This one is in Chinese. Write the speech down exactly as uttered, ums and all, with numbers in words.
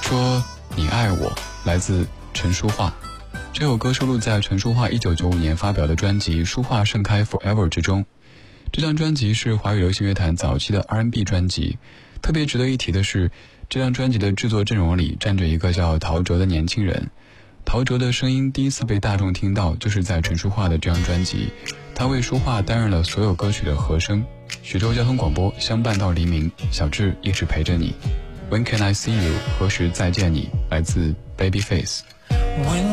说你爱我，来自陈淑桦。这首歌收录在陈淑桦一九九五年发表的专辑《淑桦盛开 Forever》之中。这张专辑是华语流行乐坛早期的 R and B 专辑。特别值得一提的是，这张专辑的制作阵容里站着一个叫陶喆的年轻人。陶喆的声音第一次被大众听到，就是在陈淑桦的这张专辑。他为淑桦担任了所有歌曲的和声。徐州交通广播相伴到黎明，小智一直陪着你。When can I see you？ 何时再见你？来自 Babyface。